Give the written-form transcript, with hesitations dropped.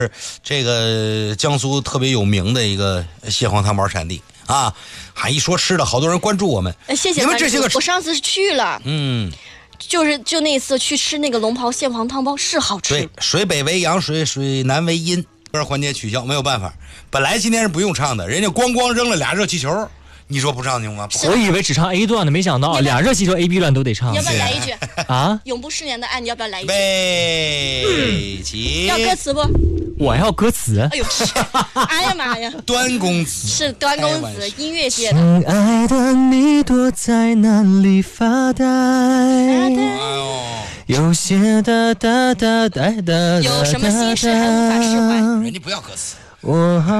这个江苏特别有名的一个蟹黄汤包产地啊。还一说吃的，好多人关注我们。 谢谢。 因为这些个我上次去了，就那次去吃那个龙袍蟹黄汤包是好吃。 对，水北为阳水，水南为阴，这环节取消没有办法。本来今天是不用唱的，人家咣扔了俩热气球。你说不唱行吗？ 我以为只唱 A 段的，没想到俩热气球 A、B 段都得唱。 要不要来一句啊？ 永不失联的爱，你要不要来一句？ 北极。 要歌词不？ 我要歌词。 哎呦，哎呀妈呀！ 端公子是端公子，音乐界的。 亲爱的，你躲在哪里发呆？有些的，有什么心事还无法释怀？ 人家不要歌词。 我